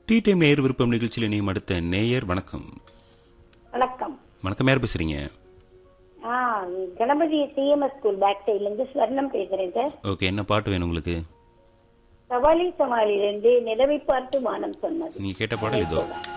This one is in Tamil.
டீ டைம் நேயர் விருப்பம் நிகழ்ச்சியில் இணையும் அடுத்த நேயர் வணக்கம். வணக்கம். வணக்கம், யார் பேசுறீங்க? ஆ, கணபதி சிஎம்எஸ் ஸ்கூல் பேக் சைட்ல இருந்து ஸ்வர்ணம் பேசுறேன் சார். ஓகே, என்ன பாட்டு வேணும் உங்களுக்கு? சவாலி சமாளி 2 நிலவை பார்த்து வானம் சொன்னது. நீங்க கேட்ட பாடல் இதோ.